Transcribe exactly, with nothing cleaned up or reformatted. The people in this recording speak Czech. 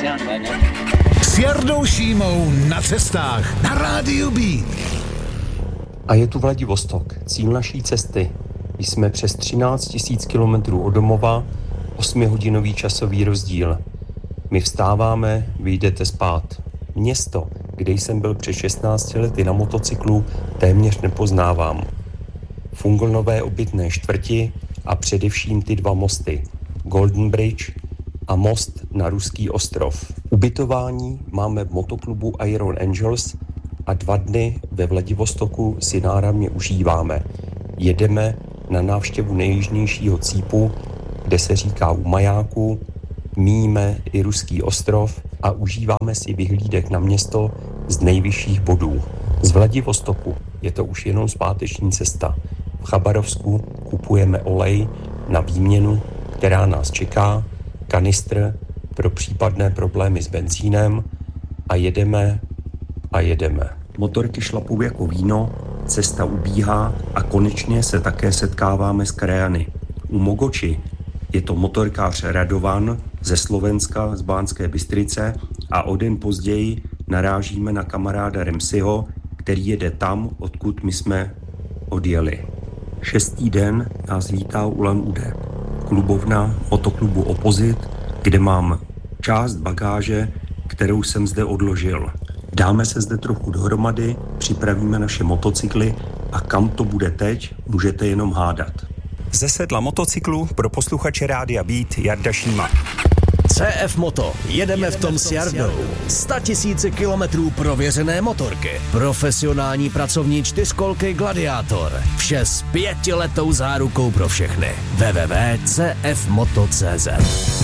S Jardou Šímou na cestách na rádiu Beat. A je tu Vladivostok, cíl naší cesty. Jsme přes třináct tisíc kilometrů od domova, osmihodinový časový rozdíl. My vstáváme, vy jdete spát. Město, kde jsem byl před šestnácti lety na motocyklu, téměř nepoznávám. Funglnové obytné čtvrti a především ty dva mosty, Golden Bridge a most na Ruský ostrov. Ubytování máme v motoklubu Iron Angels a dva dny ve Vladivostoku si náramně užíváme. Jedeme na návštěvu nejjižnějšího cípu, kde se říká u majáku, míjíme i Ruský ostrov a užíváme si vyhlídek na město z nejvyšších bodů. Z Vladivostoku je to už jenom zpáteční cesta. V Chabarovsku kupujeme olej na výměnu, která nás čeká, kanistr pro případné problémy s benzínem a jedeme a jedeme. Motorky šlapou jako víno, cesta ubíhá a konečně se také setkáváme s krajany. U Mogoči je to motorkář Radovan ze Slovenska, z Banské Bystrice a o den později narážíme na kamaráda Remsiho, který jede tam, odkud my jsme odjeli. Šestý den nás vítá Ulan Ude, klubovna motoklubu Opozit, kde mám část bagáže, kterou jsem zde odložil. Dáme se zde trochu dohromady, připravíme naše motocykly a kam to bude teď, můžete jenom hádat. Ze sedla motocyklu pro posluchače Rádia Beat Jarda Šíma. C F Moto. Jedeme v tom s Jardou. Sta tisíce kilometrů prověřené motorky. Profesionální pracovní čtyřkolky Gladiátor. Vše s pětiletou zárukou pro všechny. w w w tečka c f moto tečka c z